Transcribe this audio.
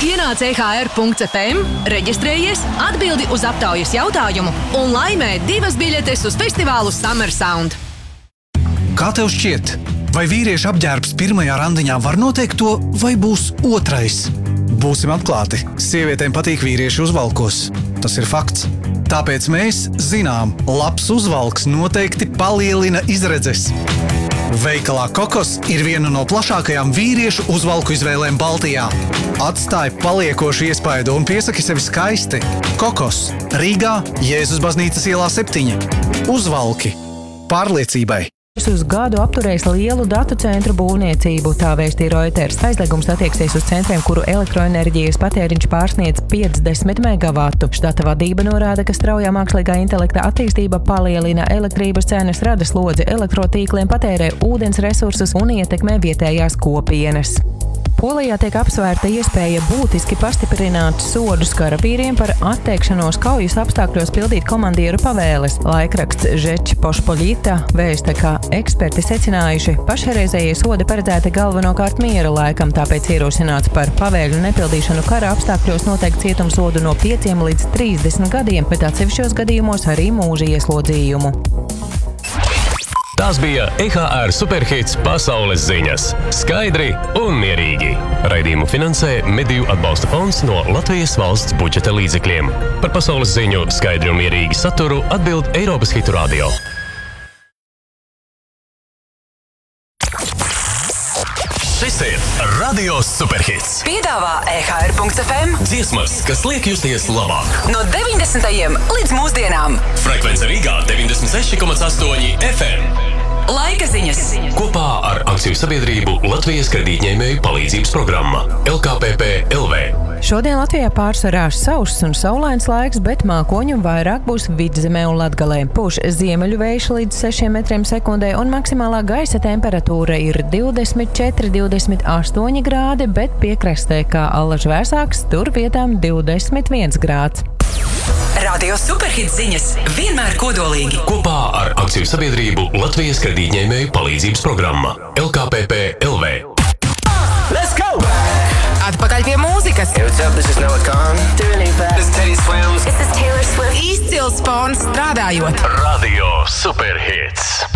Ienāc EHR.FM, reģistrējies, atbildi uz aptaujas jautājumu un laimē 2 biļetes uz festivālu Summer Sound. Kā tev šķiet, vai vīrieša apģērbs pirmajā randiņā var noteikt to, vai būs otrais? Būsim atklāti, sievietēm patīk vīrieši uzvalkos. Tas ir fakts. Tāpēc mēs zinām, labs uzvalks noteikti palielina izredzes. Veikalā Kokos ir viena no plašākajām vīriešu uzvalku izvēlēm Baltijā. Atstāj paliekošu iespaidu un piesaki sevi skaisti. Kokos, Rīgā, Jēzus baznīcas ielā 7. Uzvalki pārliecībai. Uz gadu apturēs lielu datu centru būvniecību, tā vēstīja Reuters. Aizliegums attieksies uz centriem, kuru elektroenerģijas patēriņš pārsniedz 50 megavatu. Štata vadība norāda, ka straujā mākslīgā intelekta attīstība palielina elektrības cenas, rada slodzi elektrotīkliem, patērē ūdens resursus un ietekmē vietējās kopienas. Polijā tiek apsvērta iespēja būtiski pastiprināt sodus karavīriem par atteikšanos kaujas apstākļos pildīt komandieru pavēles. Laikraksts Žečpospoļita vēsta, ka eksperti secinājuši, pašreizējie sodi paredzēti galvenokārt miera laikam, tāpēc ierosināts par pavēļu nepildīšanu kara apstākļos noteikt cietumsodu no 5 līdz 30 gadiem, bet atsevišķos gadījumos arī mūža ieslodzījumu. Tās bija EHR Superhits pasaules ziņas. Skaidri un mierīgi. Raidījumu finansē Mediju atbalsta fonds no Latvijas valsts budžeta līdzekļiem. Par pasaules ziņu skaidri un mierīgi saturu atbild Eiropas Hitu Radio. Šis ir Radio Superhits. Piedāvā EHR.FM Dziesmas, kas liek justies labāk. no 90. līdz mūsdienām. Frekvence Rīgā 96,8 FM. Laika ziņas. Kopā ar akciju sabiedrību Latvijas kredītņēmēju palīdzības programma LKPP LV. Šodien Latvijā pārsvarā sauss un saulains laiks, bet mākoņu vairāk būs Vidzemē un Latgalē. Pūš ziemeļu vējš līdz 6 metriem sekundē un maksimālā gaisa temperatūra ir 24–28 grādi, bet piekrastē kā allaž vēsāks, tur vietām 21 grāds. Radio Superhits ziņas vienmēr kodolīgi. Kopā ar akciju sabiedrību Latvijas kredītņēmēju palīdzības programma LKPP LV. Let's go! Atpakaļ pie mūzikas. Hey, what's up? This is Noah Khan. This is Teddy Swims. This is Taylor Swift. Izcils spons strādājot. Radio Superhits.